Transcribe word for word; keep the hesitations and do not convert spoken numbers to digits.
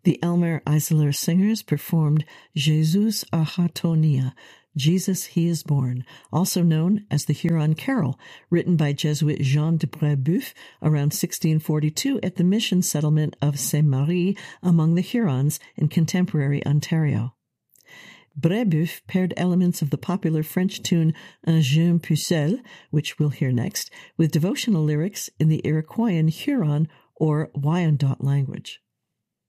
The Elmer Eisler Singers performed Jesus Ahatonia, Jesus He is Born, also known as the Huron Carol, written by Jesuit Jean de Brébeuf around sixteen forty-two at the mission settlement of Saint-Marie among the Hurons in contemporary Ontario. Brébeuf paired elements of the popular French tune Un jeune pucelle, which we'll hear next, with devotional lyrics in the Iroquoian Huron or Wyandot language.